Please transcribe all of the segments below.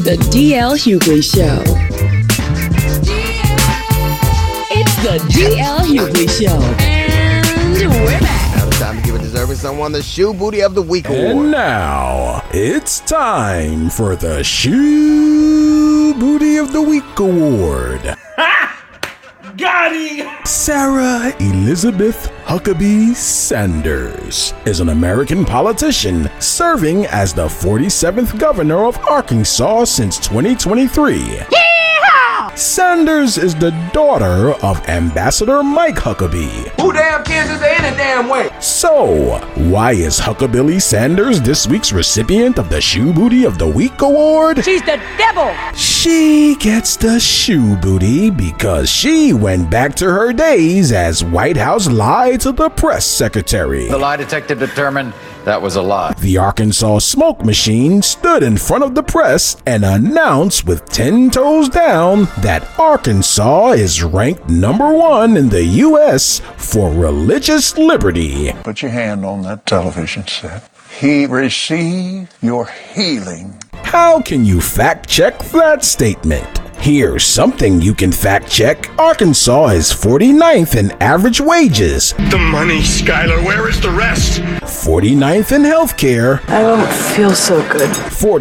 The DL Hughley Show. It's the DL Hughley Show. And we're back. Now it's time to give a deserving someone the Shoe Booty of the Week award. And now, it's time for the Shoe Booty of the Week award. Got him! Sarah Elizabeth Huckabee Sanders is an American politician serving as the 47th governor of Arkansas since 2023. Sanders is the daughter of Ambassador Mike Huckabee. Who damn Kansas any damn way? So, why is Huckabee Sanders this week's recipient of the Shoe Booty of the Week award? She's the devil! She gets the shoe booty because she went back to her days as White House lie to the press secretary. The lie detector determined that was a lie. The Arkansas smoke machine stood in front of the press and announced with 10 toes down that Arkansas is ranked #1 in the U.S. for religious liberty. Put your hand on that television set. He received your healing. How can you fact check that statement? Here's something you can fact check. Arkansas is 49th in average wages. The money, Skylar. Where is the rest? 49th in healthcare. I don't feel so good.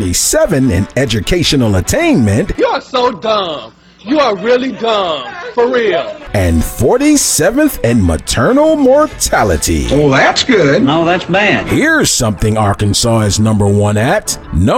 47 in educational attainment. You are so dumb. You are really dumb. For real. And 47th in maternal mortality. Oh, that's good. No, that's bad. Here's something Arkansas is #1 at.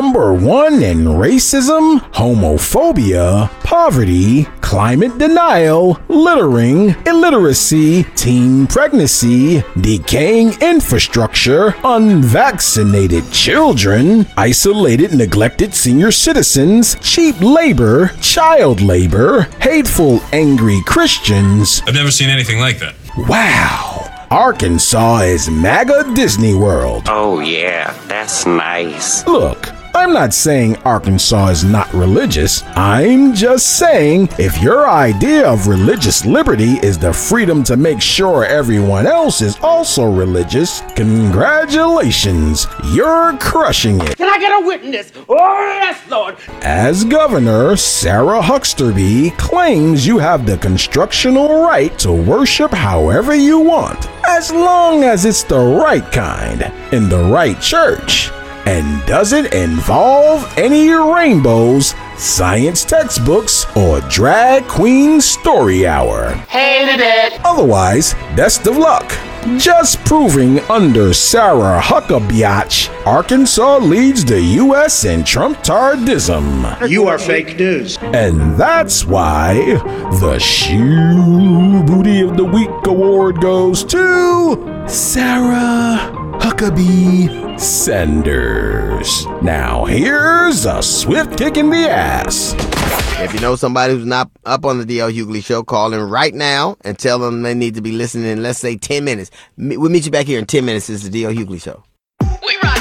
#1 in racism, homophobia, poverty, climate denial, littering, illiteracy, teen pregnancy, decaying infrastructure, unvaccinated children, isolated, neglected senior citizens, cheap labor, child labor, hateful, angry Christians. I've never seen anything like that. Wow. Arkansas is MAGA Disney World. Oh yeah, that's nice. Look, I'm not saying Arkansas is not religious. I'm just saying if your idea of religious liberty is the freedom to make sure everyone else is also religious, congratulations, you're crushing it. Can I get a witness? Oh, yes, Lord. As governor, Sarah Huckabee claims you have the constitutional right to worship however you want, as long as it's the right kind, in the right church, and doesn't involve any rainbows, science textbooks, or drag queen story hour. Hated it. Otherwise, best of luck. Just proving under Sarah Huckabee, Arkansas leads the U.S. in Trump-tardism. You are fake news. And that's why the Shoe Booty of the Week award goes to Sarah Huckabee Sanders. Now here's a swift kick in the ass. If you know somebody who's not up on the DL Hughley Show, call in right now and tell them they need to be listening in, let's say, 10 minutes. We'll meet you back here in 10 minutes. This is the DL Hughley Show. We rock